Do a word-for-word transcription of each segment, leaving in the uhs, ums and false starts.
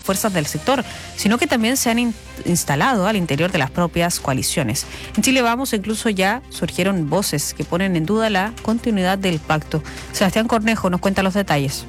fuerzas del sector, sino que también se han in- instalado al interior de las propias coaliciones. En Chile Vamos incluso ya surgieron voces que ponen en duda la continuidad del pacto. Sebastián Cornejo nos cuenta los detalles.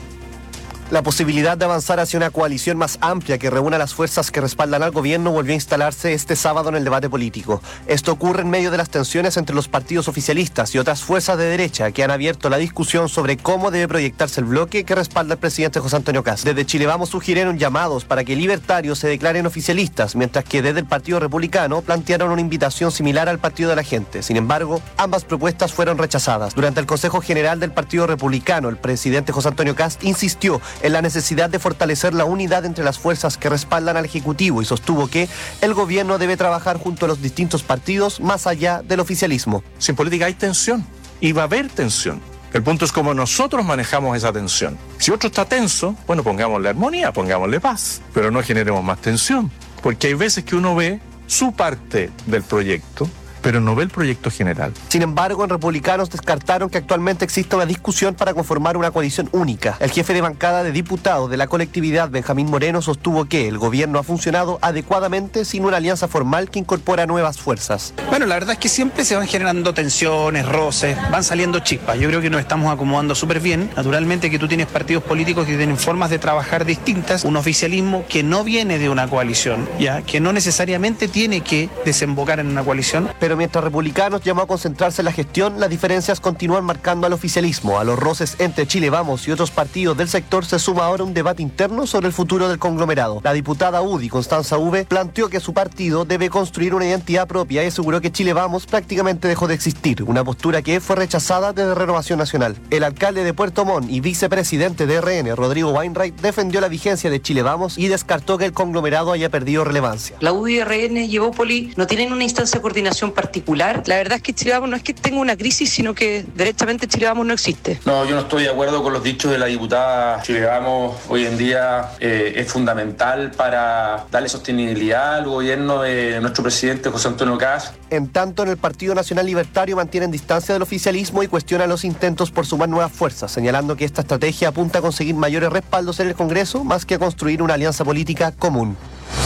La posibilidad de avanzar hacia una coalición más amplia que reúna las fuerzas que respaldan al gobierno volvió a instalarse este sábado en el debate político. Esto ocurre en medio de las tensiones entre los partidos oficialistas y otras fuerzas de derecha que han abierto la discusión sobre cómo debe proyectarse el bloque que respalda al presidente José Antonio Kast. Desde Chile Vamos sugirieron llamados para que libertarios se declaren oficialistas, mientras que desde el Partido Republicano plantearon una invitación similar al Partido de la Gente. Sin embargo, ambas propuestas fueron rechazadas. Durante el Consejo General del Partido Republicano, el presidente José Antonio Kast insistió en la necesidad de fortalecer la unidad entre las fuerzas que respaldan al Ejecutivo y sostuvo que el gobierno debe trabajar junto a los distintos partidos más allá del oficialismo. Si en política hay tensión, y va a haber tensión. El punto es cómo nosotros manejamos esa tensión. Si otro está tenso, bueno, pongámosle armonía, pongámosle paz, pero no generemos más tensión, porque hay veces que uno ve su parte del proyecto, pero no ve el proyecto general. Sin embargo, en Republicanos descartaron que actualmente exista una discusión para conformar una coalición única. El jefe de bancada de diputados de la colectividad, Benjamín Moreno, sostuvo que el gobierno ha funcionado adecuadamente sin una alianza formal que incorpora nuevas fuerzas. Bueno, la verdad es que siempre se van generando tensiones, roces, van saliendo chispas. Yo creo que nos estamos acomodando súper bien. Naturalmente que tú tienes partidos políticos que tienen formas de trabajar distintas, un oficialismo que no viene de una coalición, ya que no necesariamente tiene que desembocar en una coalición. Pero mientras Republicanos llamó a concentrarse en la gestión, las diferencias continúan marcando al oficialismo. A los roces entre Chile Vamos y otros partidos del sector se suma ahora un debate interno sobre el futuro del conglomerado. La diputada U D I, Constanza V, planteó que su partido debe construir una identidad propia y aseguró que Chile Vamos prácticamente dejó de existir, una postura que fue rechazada desde Renovación Nacional. El alcalde de Puerto Montt y vicepresidente de R N, Rodrigo Wainwright, defendió la vigencia de Chile Vamos y descartó que el conglomerado haya perdido relevancia. La U D I, R N y Evópoli no tienen una instancia de coordinación particular. La verdad es que Chile Vamos no es que tenga una crisis, sino que derechamente Chile Vamos no existe. No, yo no estoy de acuerdo con los dichos de la diputada. Chile Vamos hoy en día eh, es fundamental para darle sostenibilidad al gobierno de nuestro presidente José Antonio Kast. En tanto, en el Partido Nacional Libertario mantienen distancia del oficialismo y cuestionan los intentos por sumar nuevas fuerzas, señalando que esta estrategia apunta a conseguir mayores respaldos en el Congreso más que a construir una alianza política común.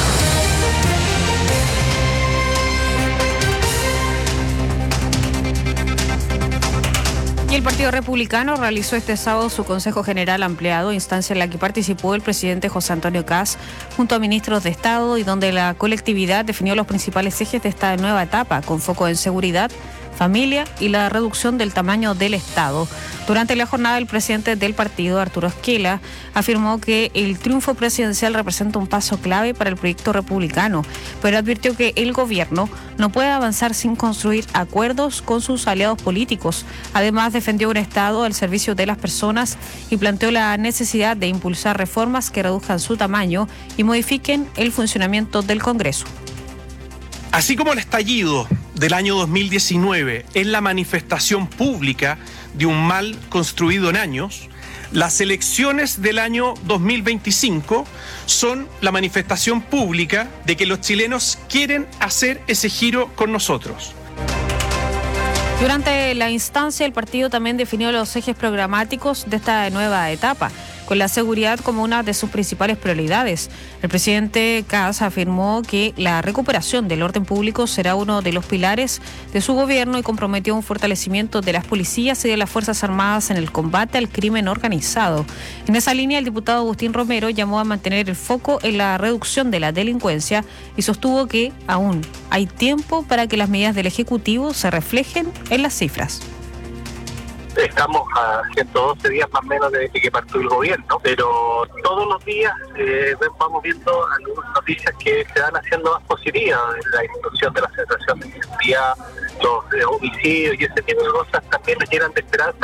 Y el Partido Republicano realizó este sábado su Consejo General ampliado, instancia en la que participó el presidente José Antonio Kast junto a ministros de Estado y donde la colectividad definió los principales ejes de esta nueva etapa, con foco en seguridad, familia y la reducción del tamaño del Estado. Durante la jornada, el presidente del partido, Arturo Esquela, afirmó que el triunfo presidencial representa un paso clave para el proyecto republicano, pero advirtió que el gobierno no puede avanzar sin construir acuerdos con sus aliados políticos. Además, defendió un Estado al servicio de las personas y planteó la necesidad de impulsar reformas que reduzcan su tamaño y modifiquen el funcionamiento del Congreso. Así como el estallido del año dos mil diecinueve es la manifestación pública de un mal construido en años, las elecciones del año dos mil veinticinco son la manifestación pública de que los chilenos quieren hacer ese giro con nosotros. Durante la instancia, el partido también definió los ejes programáticos de esta nueva etapa, con la seguridad como una de sus principales prioridades. El presidente Kast afirmó que la recuperación del orden público será uno de los pilares de su gobierno y comprometió un fortalecimiento de las policías y de las Fuerzas Armadas en el combate al crimen organizado. En esa línea, el diputado Agustín Romero llamó a mantener el foco en la reducción de la delincuencia y sostuvo que aún hay tiempo para que las medidas del Ejecutivo se reflejen en las cifras. Estamos a ciento doce días más o menos desde que partió el gobierno, pero todos los días eh, vamos viendo algunas noticias que se van haciendo más positivas. La disminución de la sensación de inseguridad, los eh, homicidios y ese tipo de cosas también nos llenan de esperanza.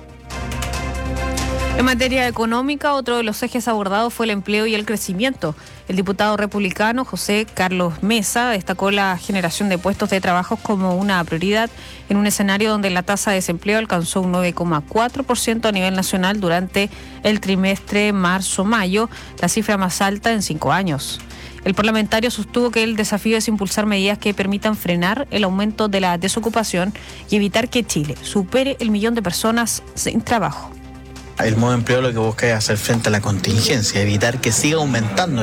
En materia económica, otro de los ejes abordados fue el empleo y el crecimiento. El diputado republicano José Carlos Mesa destacó la generación de puestos de trabajo como una prioridad en un escenario donde la tasa de desempleo alcanzó un nueve coma cuatro por ciento a nivel nacional durante el trimestre marzo-mayo, la cifra más alta en cinco años. El parlamentario sostuvo que el desafío es impulsar medidas que permitan frenar el aumento de la desocupación y evitar que Chile supere el millón de personas sin trabajo. El modo de empleo lo que busca es hacer frente a la contingencia, evitar que siga aumentando